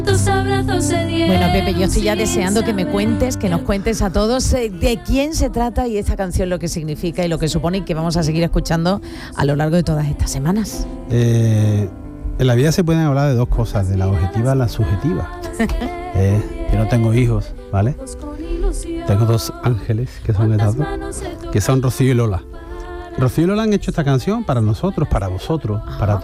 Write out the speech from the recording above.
Bueno, Pepe, yo estoy ya deseando que me cuentes, que nos cuentes a todos de quién se trata y esta canción lo que significa y lo que supone y que vamos a seguir escuchando a lo largo de todas estas semanas. En la vida se pueden hablar de dos cosas, de la objetiva a la subjetiva. Yo no tengo hijos, ¿vale? Tengo dos ángeles, que son estas dos, que son Rocío y Lola. Rocío y Lola han hecho esta canción para nosotros, para vosotros, para todos.